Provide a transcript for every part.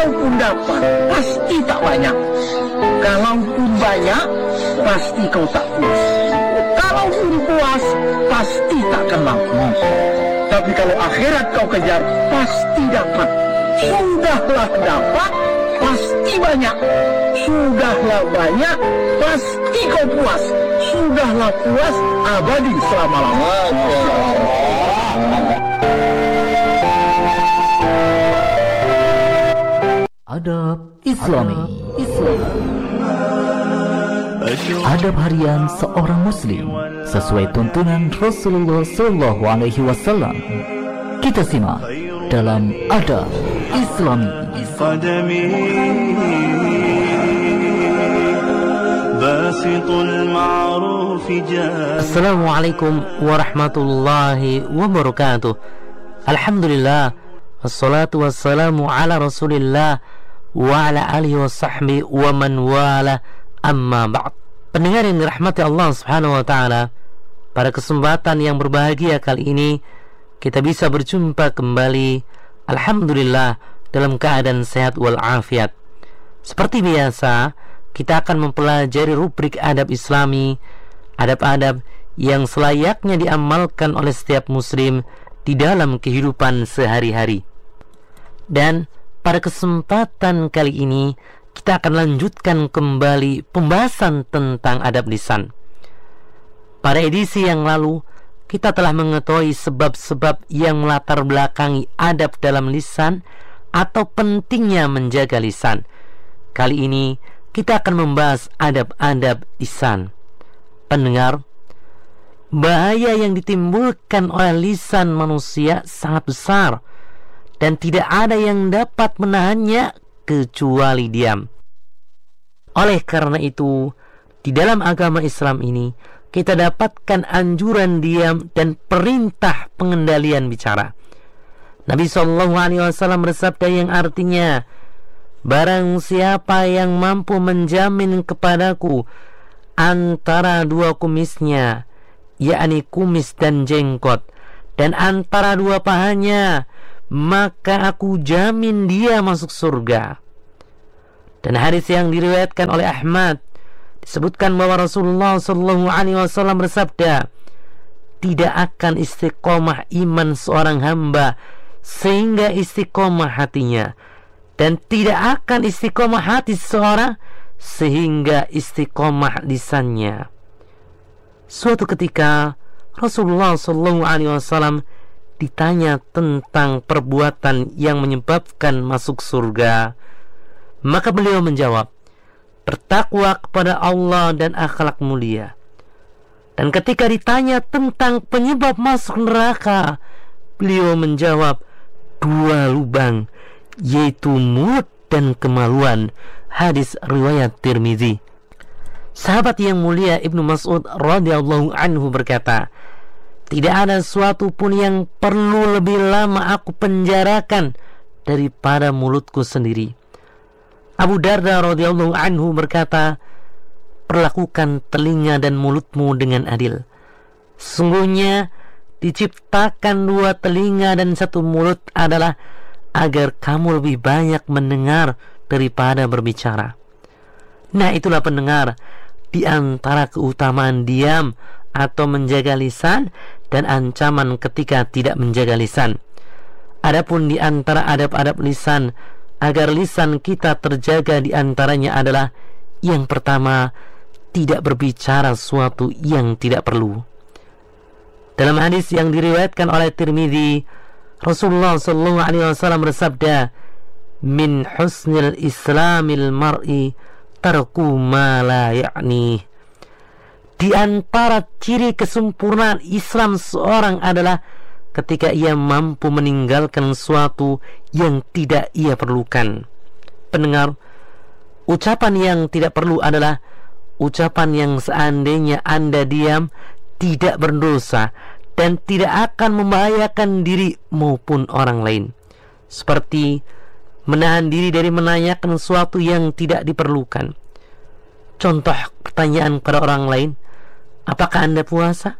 Kalaupun dapat, pasti tak banyak. Kalaupun banyak, pasti kau tak puas. Kalaupun puas, pasti takkan mampu. Tapi kalau akhirat kau kejar, pasti dapat. Sudahlah dapat, pasti banyak. Sudahlah banyak, pasti kau puas. Sudahlah puas, abadi selama-lamanya. Adab Islami. Adab harian seorang muslim sesuai tuntunan Rasulullah SAW. Kita simak dalam Adab Islami. Assalamualaikum warahmatullahi wabarakatuh. Alhamdulillah, wassalatu wassalamu ala Rasulillah wa ala alihi wa sahbihi wa man wala, amma ba'd. Pendengar yang dirahmati Allah Subhanahu wa taala, pada kesempatan yang berbahagia kali ini kita bisa berjumpa kembali, alhamdulillah, dalam keadaan sehat walafiat. Seperti biasa, kita akan mempelajari rubrik adab Islami, adab-adab yang selayaknya diamalkan oleh setiap muslim di dalam kehidupan sehari-hari. Dan pada kesempatan kali ini kita akan lanjutkan kembali pembahasan tentang adab lisan. Pada edisi yang lalu kita telah mengetahui sebab-sebab yang melatar belakangi adab dalam lisan atau pentingnya menjaga lisan. Kali ini kita akan membahas adab-adab lisan. Pendengar, bahaya yang ditimbulkan oleh lisan manusia sangat besar dan tidak ada yang dapat menahannya kecuali diam. Oleh karena itu, di dalam agama Islam ini kita dapatkan anjuran diam dan perintah pengendalian bicara. Nabi SAW bersabda yang artinya, barang siapa yang mampu menjamin kepadaku antara dua kumisnya, yakni kumis dan jenggot, dan antara dua pahanya, maka aku jamin dia masuk surga. Dan hadis yang diriwayatkan oleh Ahmad disebutkan bahwa Rasulullah SAW bersabda, tidak akan istiqomah iman seorang hamba sehingga istiqomah hatinya, dan tidak akan istiqomah hati seseorang sehingga istiqomah lisannya. Suatu ketika Rasulullah SAW ditanya tentang perbuatan yang menyebabkan masuk surga, maka beliau menjawab, bertakwa kepada Allah dan akhlak mulia. Dan ketika ditanya tentang penyebab masuk neraka, beliau menjawab, dua lubang, yaitu mulut dan kemaluan. Hadis riwayat Tirmizi. Sahabat yang mulia Ibnu Mas'ud radhiyallahu anhu berkata, tidak ada suatu pun yang perlu lebih lama aku penjarakan daripada mulutku sendiri. Abu Darda radhiyallahu anhu berkata, perlakukan telinga dan mulutmu dengan adil. Sesungguhnya diciptakan dua telinga dan satu mulut adalah agar kamu lebih banyak mendengar daripada berbicara. Nah, itulah pendengar, di antara keutamaan diam atau menjaga lisan dan ancaman ketika tidak menjaga lisan. Adapun di antara adab-adab lisan agar lisan kita terjaga, di antaranya adalah yang pertama, tidak berbicara sesuatu yang tidak perlu. Dalam hadis yang diriwayatkan oleh Tirmizi, Rasulullah SAW bersabda, min husnil islamil mar'i tarku ma la ya'ni. Di antara ciri kesempurnaan Islam seorang adalah ketika ia mampu meninggalkan sesuatu yang tidak ia perlukan. Pendengar, ucapan yang tidak perlu adalah ucapan yang seandainya Anda diam tidak berdosa dan tidak akan membahayakan diri maupun orang lain. Seperti menahan diri dari menanyakan sesuatu yang tidak diperlukan. Contoh pertanyaan kepada orang lain, apakah Anda puasa?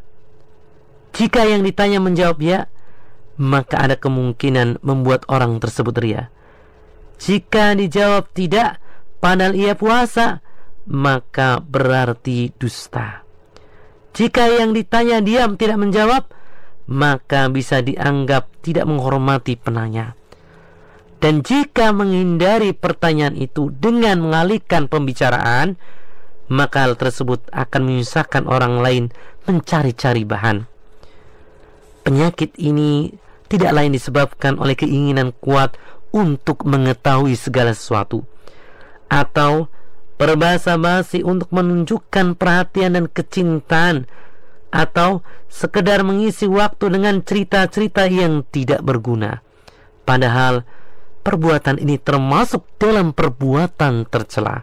Jika yang ditanya menjawab ya, maka ada kemungkinan membuat orang tersebut ria. Jika dijawab tidak padahal ia puasa, maka berarti dusta. Jika yang ditanya diam tidak menjawab, maka bisa dianggap tidak menghormati penanya. Dan jika menghindari pertanyaan itu dengan mengalihkan pembicaraan, maka hal tersebut akan menyusahkan orang lain mencari-cari bahan. Penyakit ini tidak lain disebabkan oleh keinginan kuat untuk mengetahui segala sesuatu, atau berbahasa basi untuk menunjukkan perhatian dan kecintaan, atau sekedar mengisi waktu dengan cerita-cerita yang tidak berguna. Padahal perbuatan ini termasuk dalam perbuatan tercela.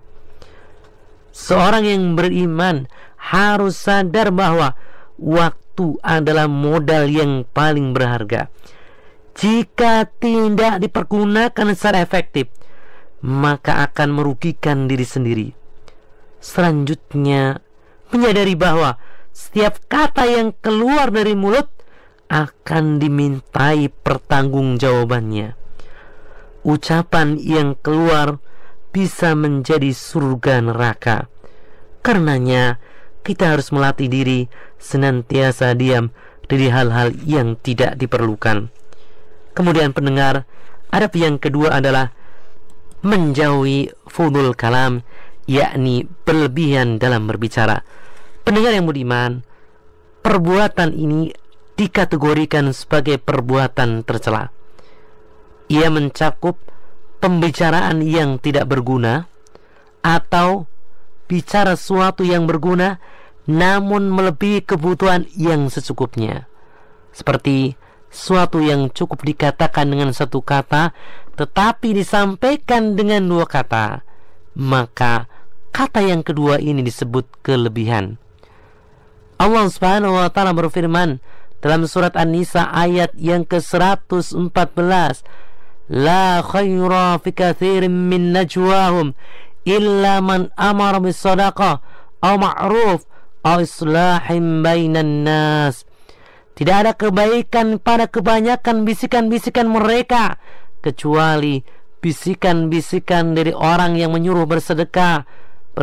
Seorang yang beriman harus sadar bahwa waktu adalah modal yang paling berharga. Jika tidak dipergunakan secara efektif, maka akan merugikan diri sendiri. Selanjutnya, menyadari bahwa setiap kata yang keluar dari mulut akan dimintai pertanggungjawabannya. Ucapan yang keluar bisa menjadi surga neraka. Karenanya, kita harus melatih diri senantiasa diam dari hal-hal yang tidak diperlukan. Kemudian pendengar, adab yang kedua adalah menjauhi fudul kalam, yakni berlebihan dalam berbicara. Pendengar yang budiman, perbuatan ini dikategorikan sebagai perbuatan tercela. Ia mencakup pembicaraan yang tidak berguna, atau bicara sesuatu yang berguna namun melebihi kebutuhan yang secukupnya, seperti sesuatu yang cukup dikatakan dengan satu kata tetapi disampaikan dengan dua kata, maka kata yang kedua ini disebut kelebihan. Allah Subhanahu wa ta'ala berfirman dalam surat An-Nisa ayat yang ke-114, La khaira fi katsirin min najwahum illa man amara bis sadaqah aw ma'ruf aw islahin bainan nas. Tidak ada kebaikan pada kebanyakan bisikan-bisikan mereka kecuali bisikan-bisikan dari orang yang menyuruh bersedekah